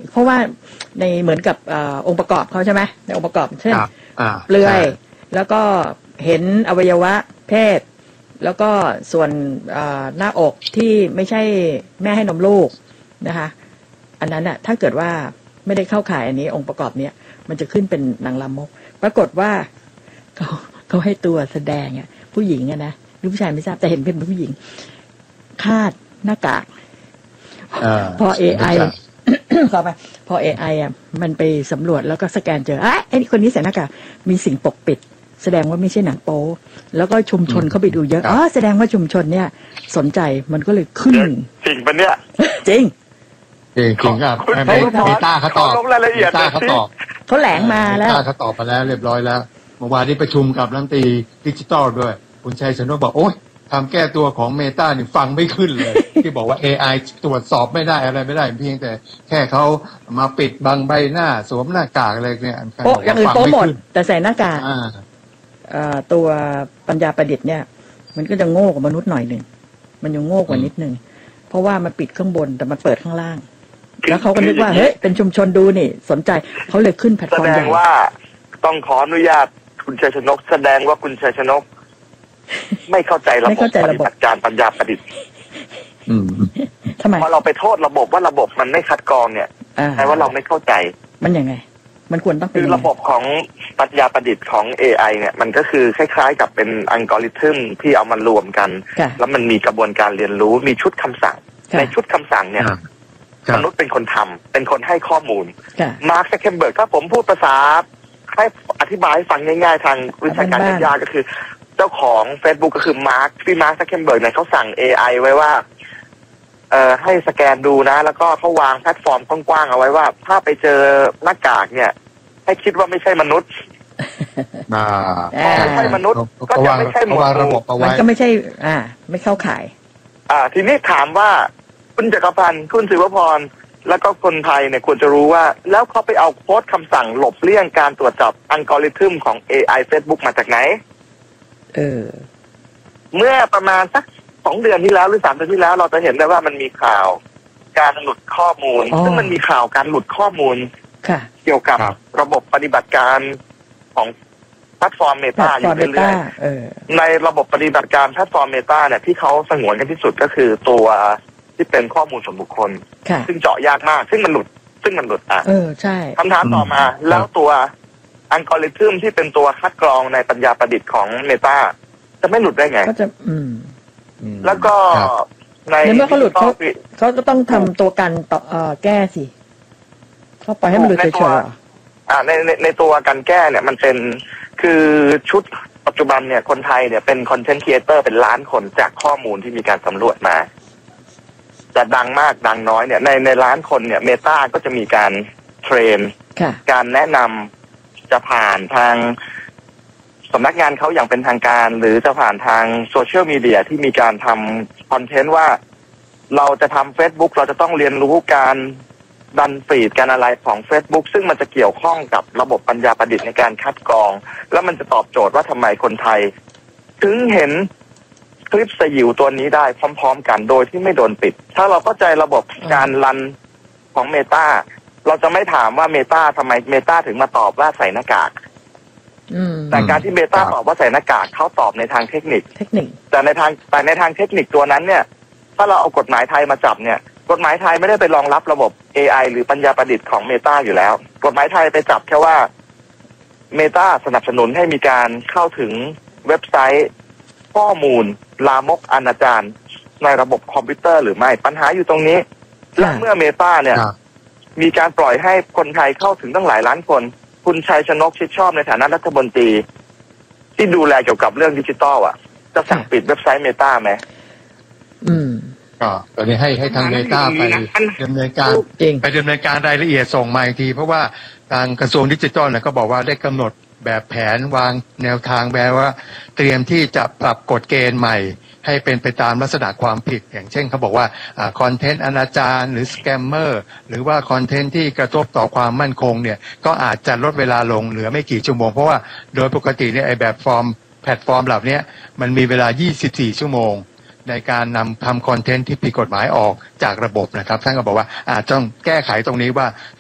เพราะว่าในเหมือนกับองค์ประกอบเขาใช่ไหมในองค์ประกอบเช่นเปลือยแล้วก็เห็นอวัยวะเพศแล้วก็ส่วนหน้าอกที่ไม่ใช่แม่ให้นมลูกนะคะอันนั้นน่ะถ้าเกิดว่าไม่ได้เข้าข่ายอันนี้องค์ประกอบเนี้ยมันจะขึ้นเป็นนางลามกปรากฏว่าเขาให้ตัวแสดงอ่ะผู้หญิงอ่ะนะหรือผู้ชายไม่ทราบแต่เห็นเป็นผู้หญิงคาดหน้ากากพอ AI ขอไปพอ AI อ่ะมันไปสำรวจแล้วก็สแกนเจอไอ้คนนี้ใส่หน้ากากมีสิ่งปกปิดแสดงว่าไม่ใช่หนังโป๊แล้วก็ชุมชนเข้าไปดูเยอะแสดงว่าชุมชนเนี่ยสนใจมันก็เลยขึ้นจริงปะเนี่ยจริงครับเมตาเขาตอบรายละเอียดเขาแหลงมาแล้วเขาตอบมาแล้วเรียบร้อยแล้วเมื่อวานนี้ประชุมกับรัฐมนตรีดิจิทัลด้วยคุณชัยชนกบอกโอ๊ยทำแก้ตัวของเมตานี่ฟังไม่ขึ้นเลย ที่บอกว่า AI ตรวจสอบไม่ได้อะไรไม่ได้เพียงแต่แค่เขามาปิดบังใบหน้าสวมหน้ากากอะไรเนี่ยโป๊ะอย่างอื่นโป๊ะหมดแต่ใส่หน้ากากตัวปัญญาประดิษฐ์เนี่ยมันก็จะโง่กว่ามนุษย์หน่อยหนึ่งมันยังโง่กว่านิดนึงเพราะว่ามันปิดข้างบนแต่มันเปิดข้างล่างแล้วเขาก็นึกว่าเฮ้ยเป็นชุมชนดูนี่สนใจเขาเลยขึ้นแพลตฟอร์มใหญ่แสดงว่าต้องขออนุญาตคุณชัยชนกแสดงว่าคุณชัยชนกไม่เข้าใจระบบปฏิบัติการปัญญาประดิษฐ์ทำไมพอเราไปโทษระบบว่าระบบมันไม่คัดกรองเนี่ยแปลว่าเราไม่เข้าใจมันยังไงมันควรต้องเป็นคือระบบของปัญญาประดิษฐ์ของ AI เนี่ยมันก็คือคล้ายๆกับเป็นอัลกอริทึมที่เอามารวมกันแล้วมันมีกระบวนการเรียนรู้มีชุดคำสั่งในชุดคำสั่งเนี่ยมนุษย์เป็นคนทำเป็นคนให้ข้อมูลมาร์ค ซักเคอร์เบิร์กถ้าผมพูดภาษาให้อธิบายให้ฟังง่ายๆทางวิชาการยากๆก็คือเจ้าของ Facebook ก็คือมาร์ค ซักเคอร์เบิร์กเนี่ยเขาสั่ง AI ไว้ว่าให้สแกนดูนะแล้วก็เขาวางแพลตฟอร์มกว้างๆเอาไว้ว่าถ้าไปเจอหน้ากากเนี่ยให้คิดว่าไม่ใช่มนุษย์ไม่ใช่มนุษย์ก็จะไม่ใช่หมวดระบบมันก็ไม่ใช่ไม่เข้าข่ายทีนี้ถามว่าคุณจักรพันธ์คุณศิวพรแล้วก็คนไทยเนี่ยควรจะรู้ว่าแล้วเขาไปเอาโค้ดคำสั่งหลบเลี่ยงการตรวจจับอัลกอริทึมของ AI Facebook มาจากไหนเมื่อประมาณสัก2 เดือนที่แล้วหรือ3 เดือนที่แล้วเราจะเห็นได้ว่ามันมีข่าวการหลุดข้อมูลซึ่งมันมีข่าวการหลุดข้อมูลเกี่ยวกับระบบปฏิบัติการของแพลตฟอร์ม Meta อยู่เรื่อยๆในระบบปฏิบัติการแพลตฟอร์ม Meta เนี่ยที่เขาสงวนกันที่สุดก็คือตัวที่เป็นข้อมูลส่วนบุคคลซึ่งเจาะยากมากซึ่งมันหลุดใช่คำถามต่อมาแล้วตัวอัลกอริทึมที่เป็นตัวคัดกรองในปัญญาประดิษฐ์ของ Meta จะไม่หลุดได้ไงก็จะแล้วก็ในเมื่อเขาหลุดเขาก็ต้องทำตัวกันต่อแก้สิเข้าไปให้มันหลุดเฉยๆในตัวกันแก้เนี่ยมันเป็นคือชุดปัจจุบันเนี่ยคนไทยเนี่ยเป็นคอนเทนต์ครีเอเตอร์เป็นล้านคนจากข้อมูลที่มีการสำรวจมาจะดังมากดังน้อยเนี่ยในล้านคนเนี่ยเมตาก็จะมีการเทรนการแนะนำจะผ่านทางสำนักงานเขาอย่างเป็นทางการหรือจะผ่านทางโซเชียลมีเดียที่มีการทำคอนเทนต์ว่าเราจะทำ Facebook เราจะต้องเรียนรู้การดันฟีดการอะไรของ Facebook ซึ่งมันจะเกี่ยวข้องกับระบบปัญญาประดิษฐ์ในการคัดกรองแล้วมันจะตอบโจทย์ว่าทำไมคนไทยถึงเห็นคลิปสยิวตัวนี้ได้พร้อมๆกันโดยที่ไม่โดนปิดถ้าเราเข้าใจระบบการรันของ Meta เราจะไม่ถามว่า Meta ทำไม Meta ถึงมาตอบว่าใส่หน้ากากแต่การที่ Meta ตอบว่าใส่หน้ากากเขาตอบในทางเทคนิคแต่ในทางเทคนิคตัวนั้นเนี่ยถ้าเราเอากฎหมายไทยมาจับเนี่ยกฎหมายไทยไม่ได้ไปรองรับระบบ AI หรือปัญญาประดิษฐ์ของ Meta อยู่แล้วกฎหมายไทยไปจับแค่ว่า Meta สนับสนุนให้มีการเข้าถึงเว็บไซต์ข้อมูลลามกอนาจารในระบบคอมพิวเตอร์หรือไม่ปัญหาอยู่ตรงนี้และเมื่อ Meta เนี่ยมีการปล่อยให้คนไทยเข้าถึงตั้งหลายล้านคนคุณชัยชนกชิดชอบในฐานะรัฐมนตรีที่ดูแลเกี่ยวกับเรื่องดิจิทัลจะสั่งปิดเว็บไซต์ Meta ไหมก็ตอนนี้ให้ทาง Meta ไปดำเนินการรายละเอียดส่งมาอีกทีเพราะว่าทางกระทรวงดิจิทัลก็บอกว่าได้กำหนดแบบแผนวางแนวทางแบบว่าเตรียมที่จะปรับกฎเกณฑ์ใหม่ให้เป็นไปตามลักษณะความผิดอย่างเช่นเขาบอกว่าคอนเทนต์อนาจารหรือสแกมเมอร์หรือว่าคอนเทนต์ที่กระทบต่อความมั่นคงเนี่ยก็อาจจะลดเวลาลงเหลือไม่กี่ชั่วโมงเพราะว่าโดยปกติเนี่ยไอ้แบบแพลตฟอร์มเหล่านี้มันมีเวลา24 ชั่วโมงในการนำทำคอนเทนต์ที่ผิดกฎหมายออกจากระบบนะครับท่านก็บอกว่าอาจต้องแก้ไขตรงนี้ว่า